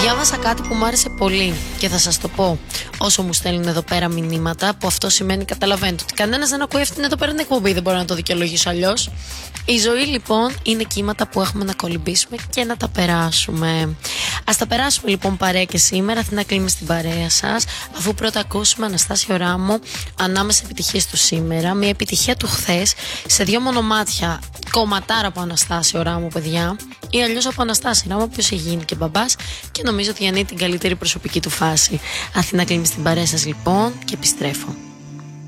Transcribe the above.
Διάβασα κάτι που μου άρεσε πολύ και θα σας το πω όσο μου στέλνουν εδώ πέρα μηνύματα, που αυτό σημαίνει, καταλαβαίνετε, ότι κανένας δεν ακούει αυτήν εδώ πέρα την εκπομπή, δεν μπορώ να το δικαιολογήσω αλλιώς. Η ζωή λοιπόν είναι κύματα που έχουμε να κολυμπήσουμε και να τα περάσουμε. Ας τα περάσουμε λοιπόν παρέα και σήμερα. Αθηνά κλείνει στην παρέα σας, αφού πρώτα ακούσουμε Αναστάσιο Ράμο, Ανάμεσα επιτυχίες του σήμερα, μια επιτυχία του χθες σε 2 μονομάτια. Κομματάρα από Αναστάσιο Ράμο, παιδιά, ή αλλιώς από Αναστάσιο Ράμο, ο οποίος έχει γίνει και μπαμπάς και νομίζω ότι ανήκει την καλύτερη προσωπική του φάση. Αθηνά κλείνει στην παρέα σας λοιπόν και επιστρέφω.